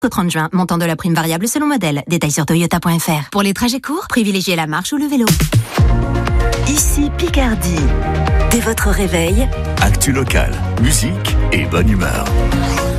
Au 30 juin, montant de la prime variable selon modèle. Détails sur toyota.fr. Pour les trajets courts, privilégiez la marche ou le vélo. Ici Picardie. Dès votre réveil, actu local, musique et bonne humeur.